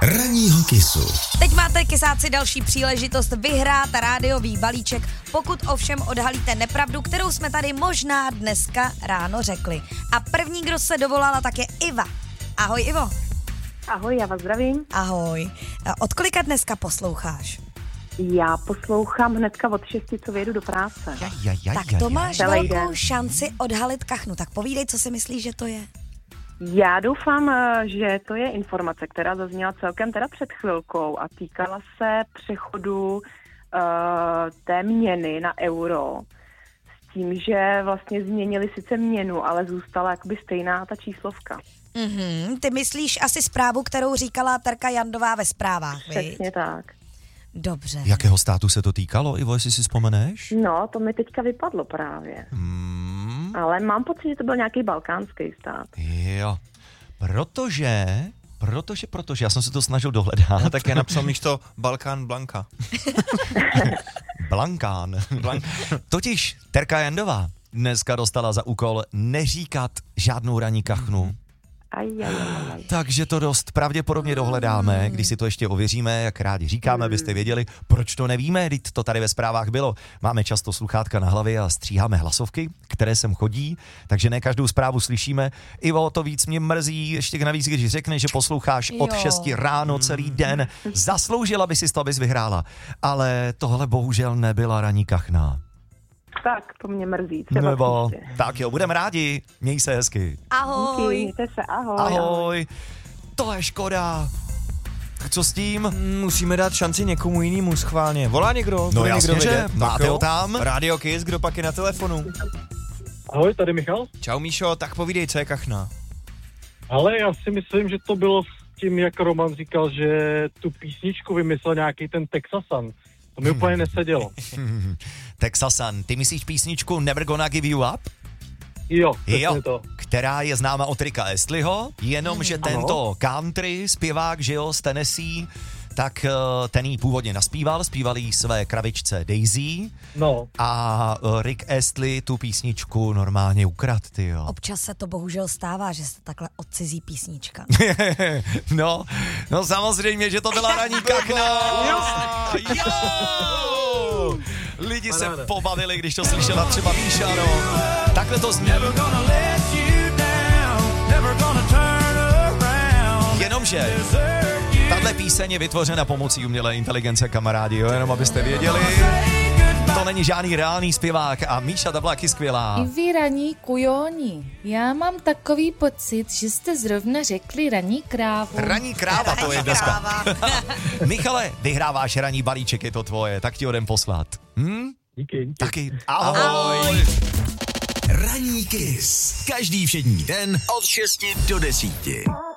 Ranního kysu. Teď máte, kysáci, další příležitost vyhrát rádiový balíček, pokud ovšem odhalíte nepravdu, kterou jsme tady možná dneska ráno řekli. A první, kdo se dovolala, tak je Iva. Ahoj, Ivo. Ahoj, já vás zdravím. Ahoj. Od kolika dneska posloucháš? Já poslouchám hnedka od 6, co vyjedu do práce. Tak to máš Celý velkou den. šanci odhalit kachnu. Tak povídej, co si myslíš, že to je. Já doufám, že to je informace, která zazněla celkem teda před chvilkou a týkala se přechodu té měny na euro. S tím, že vlastně změnili sice měnu, ale zůstala jakoby stejná ta číslovka. Ty myslíš asi zprávu, kterou říkala Terka Jandová ve zprávách, viď? Přesně tak. Dobře. Jakého státu se to týkalo, Ivo, jestli si vzpomeneš? No, to mi teďka vypadlo právě. Ale mám pocit, že to byl nějaký balkánský stát. Jo, protože, já jsem se to snažil dohledat. No, tak je napsal místo Balkán Blanka. Blankán. Totiž Terka Jandová dneska dostala za úkol neříkat žádnou ranní kachnu. Aj. Takže to dost pravděpodobně dohledáme, když si to ještě ověříme, jak rádi říkáme, abyste věděli, proč to nevíme, když to tady ve zprávách bylo. Máme často sluchátka na hlavě a stříháme hlasovky, které sem chodí, takže ne každou zprávu slyšíme. Ivo, to víc mě mrzí, ještě navíc, když řekneš, že posloucháš od 6 ráno celý den. Zasloužila by si to, abys vyhrála, ale tohle bohužel nebyla ranní kachna. Tak, to mě mrzí. Třeba Nebo, příště. tak jo, budeme rádi, měj se hezky. Ahoj. Díky, mějte se, ahoj. Ahoj, to je škoda. Tak co s tím? Musíme dát šanci někomu jinému schválně. Volá někdo? No Bude jasně, někdo že? vědět? Máte Tak jo. ho tam? Radio Kiss, kdo pak je na telefonu? Ahoj, tady Michal. Čau Míšo, tak povídej, co je kachna. Ale já si myslím, že to bylo s tím, jak Roman říkal, že tu písničku vymyslel nějaký ten Texasan. To mi úplně nesedělo. Texasan, ty myslíš písničku Never Gonna Give You Up? Jo, Jo, přesně to. která je známa od Ricka Astleyho, jenomže tento country zpěvák, že jo, z Tennessee, tak ten jí původně zpíval jí své kravičce Daisy No, a Rick Astley tu písničku normálně ukradl, tyjo. Občas se to bohužel stává, že se takhle odcizí písnička. No samozřejmě, že to byla ranní kachna. Jo! Lidi se pobavili, když to slyšela třeba Míša, no. Takhle to zní. Jenomže tahle píseň je vytvořena pomocí umělé inteligence, kamarádi, jo, jenom abyste věděli. To není žádný reálný zpěvák a Míša, ta byla taky skvělá. I vy ranní kujóni. Já mám takový pocit, že jste zrovna řekli ranní krávu. Ranní kráva to je dneska. Michale, vyhráváš ranní balíček, je to tvoje, tak ti ho jdem poslat. díky. Taky. Ahoj. Ranní kys. Každý všední den od 6 do 10.